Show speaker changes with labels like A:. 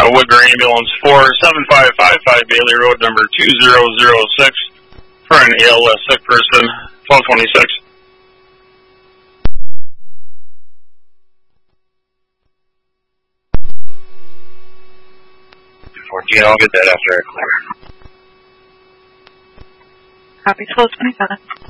A: Woodbury Ambulance 47555 Bailey Road, number 2006, for an ALS sick person, 1226.
B: 14, I'll get that after I clear.
C: Copy 1227.